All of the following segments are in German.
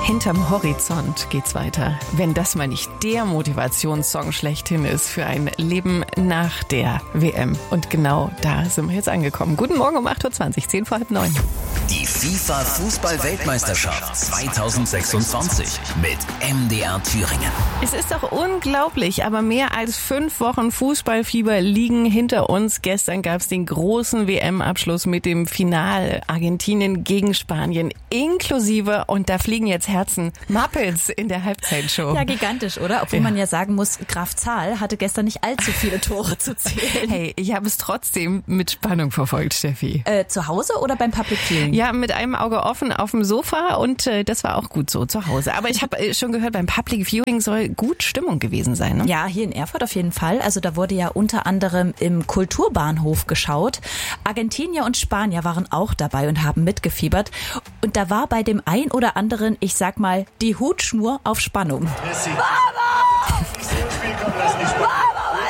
Hinterm Horizont geht's weiter. Wenn das mal nicht der Motivationssong schlechthin ist für ein Leben nach der WM. Und genau da sind wir jetzt angekommen. Guten Morgen um 8.20 Uhr, 10 vor halb 9. Die FIFA-Fußball-Weltmeisterschaft 2026 mit MDR Thüringen. Es ist doch unglaublich, aber mehr als 5 Wochen Fußballfieber liegen hinter uns. Gestern gab es den großen WM-Abschluss mit dem Final Argentinien gegen Spanien inklusive, und da fliegen jetzt Herzen, Muppets in der Halbzeitshow. Ja, gigantisch, oder? Obwohl man ja sagen muss, Graf Zahl hatte gestern nicht allzu viele Tore zu zählen. Hey, ich habe es trotzdem mit Spannung verfolgt, Steffi. Zu Hause oder beim Public Viewing? Ja, mit einem Auge offen auf dem Sofa, und das war auch gut so zu Hause. Aber ich habe schon gehört, beim Public Viewing soll gut Stimmung gewesen sein, ne? Ja, hier in Erfurt auf jeden Fall. Also da wurde ja unter anderem im Kulturbahnhof geschaut. Argentinier und Spanier waren auch dabei und haben mitgefiebert. Und da war bei dem ein oder anderen, ich sag mal, die Hutschnur auf Spannung. Messi. Mama! Nicht so ins Spiel kommen lassen, nicht Mama,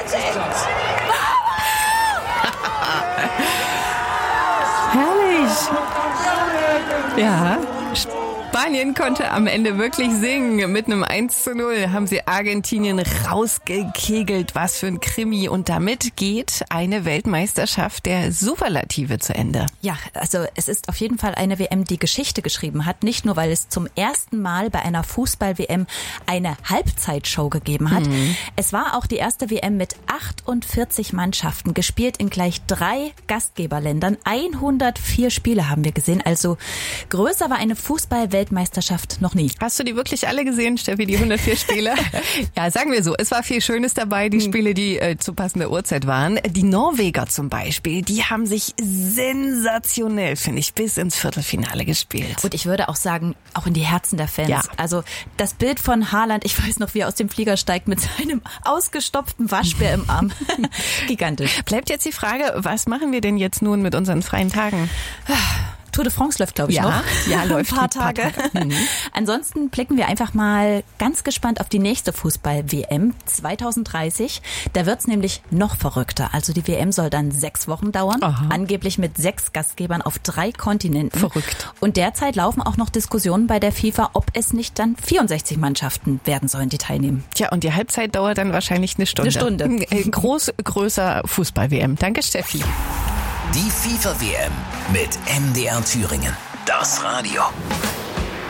Herrlich. Ja, Spanien konnte am Ende wirklich singen. Mit einem 1:0 haben sie Argentinien rausgekegelt. Was für ein Krimi. Und damit geht eine Weltmeisterschaft der Superlative zu Ende. Ja, also es ist auf jeden Fall eine WM, die Geschichte geschrieben hat. Nicht nur, weil es zum ersten Mal bei einer Fußball-WM eine Halbzeitshow gegeben hat. Es war auch die erste WM mit 48 Mannschaften, gespielt in gleich 3 Gastgeberländern. 104 Spiele haben wir gesehen. Also größer war eine Fußball-Weltmeisterschaft noch nie. Hast du die wirklich alle gesehen, Steffi, die 104 Spiele? Ja, sagen wir so, es war viel Schönes dabei, die Spiele, die zu passender Uhrzeit waren. Die Norweger zum Beispiel, die haben sich sensationell, finde ich, bis ins Viertelfinale gespielt. Und ich würde auch sagen, auch in die Herzen der Fans. Ja. Also das Bild von Haaland, ich weiß noch, wie er aus dem Flieger steigt mit seinem ausgestopften Waschbär im Arm. Gigantisch. Bleibt jetzt die Frage, was machen wir denn jetzt nun mit unseren freien Tagen? Tour de France läuft, glaube ich, noch. Ja, läuft ein paar Tage. Ansonsten blicken wir einfach mal ganz gespannt auf die nächste Fußball-WM 2030. Da wird's nämlich noch verrückter. Also die WM soll dann 6 Wochen dauern. Aha. Angeblich mit 6 Gastgebern auf 3 Kontinenten. Verrückt. Und derzeit laufen auch noch Diskussionen bei der FIFA, ob es nicht dann 64 Mannschaften werden sollen, die teilnehmen. Tja, und die Halbzeit dauert dann wahrscheinlich eine Stunde. Größer Fußball-WM. Danke, Steffi. Die FIFA-WM mit MDR Thüringen. Das Radio.